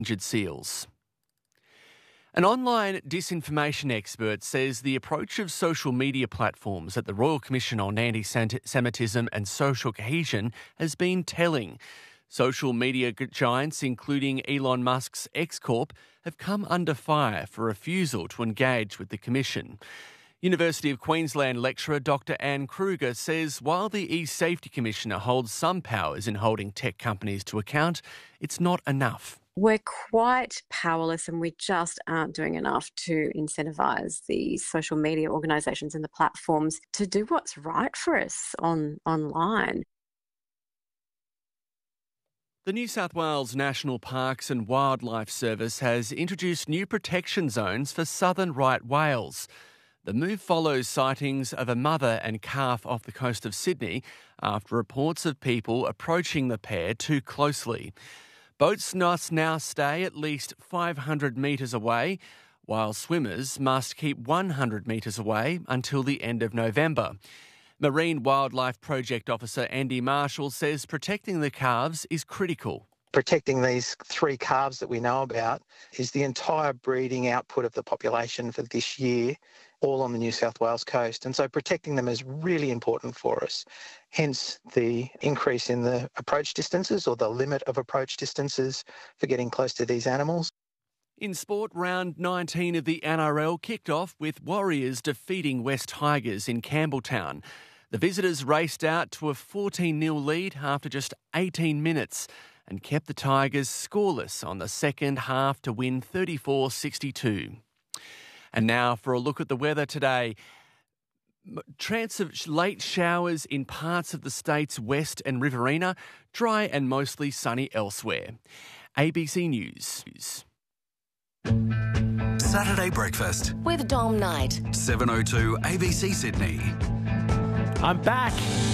endangered seals. An online disinformation expert says the approach of social media platforms at the Royal Commission on Anti-Semitism and Social Cohesion has been telling. Social media giants, including Elon Musk's X Corp, have come under fire for refusal to engage with the Commission. University of Queensland lecturer Dr Anne Kruger says while the e-Safety Commissioner holds some powers in holding tech companies to account, it's not enough. We're quite powerless and we just aren't doing enough to incentivise the social media organisations and the platforms to do what's right for us online. The New South Wales National Parks and Wildlife Service has introduced new protection zones for southern right whales. The move follows sightings of a mother and calf off the coast of Sydney after reports of people approaching the pair too closely. Boats must now stay at least 500 metres away, while swimmers must keep 100 metres away until the end of November. Marine Wildlife Project Officer Andy Marshall says protecting the calves is critical. Protecting these 3 calves that we know about is the entire breeding output of the population for this year, all on the New South Wales coast. And so protecting them is really important for us. Hence the increase in the approach distances or the limit of approach distances for getting close to these animals. In sport, round 19 of the NRL kicked off with Warriors defeating West Tigers in Campbelltown. The visitors raced out to a 14-0 lead after just 18 minutes and kept the Tigers scoreless on the second half to win 34-62. And now for a look at the weather today. Chance of late showers in parts of the state's west and Riverina, dry and mostly sunny elsewhere. ABC News. Saturday Breakfast with Dom Knight. 7:02 ABC Sydney. I'm back.